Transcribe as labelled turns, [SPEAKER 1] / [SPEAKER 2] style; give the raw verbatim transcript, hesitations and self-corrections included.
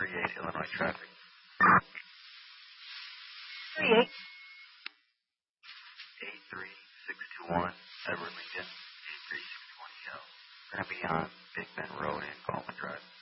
[SPEAKER 1] thirty-eight Illinois traffic.
[SPEAKER 2] thirty-eight.
[SPEAKER 1] eight three six two one, Edward Lincoln, eight three six one E L. We're going to be on Big Bend Road and Coleman Drive.